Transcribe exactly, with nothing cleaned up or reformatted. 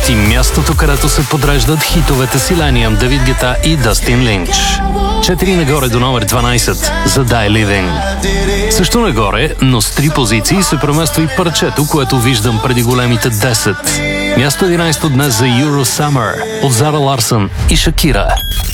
и мястото, където се подреждат хитовете си Лениъм, Давид Гета и Дъстин Линч. Четири нагоре до номер дванайсет за Die Living. Също нагоре, но с три позиции се премества и парчето, което виждам преди големите десет. Място единайсето днес за Euro Summer от Зара Ларсън и Шакира.